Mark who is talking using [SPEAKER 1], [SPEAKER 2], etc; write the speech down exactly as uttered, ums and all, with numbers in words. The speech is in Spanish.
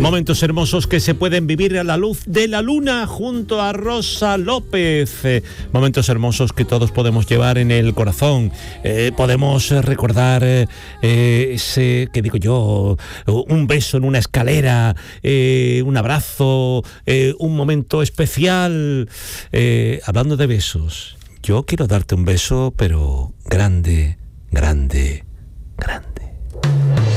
[SPEAKER 1] Momentos hermosos que se pueden vivir a la luz de la luna junto a Rosa López. Eh, momentos hermosos que todos podemos llevar en el corazón. Eh, podemos recordar eh, ese, ¿qué digo yo? Un beso en una escalera, eh, un abrazo, eh, un momento especial. Eh, hablando de besos, yo quiero darte un beso, pero grande, grande, grande.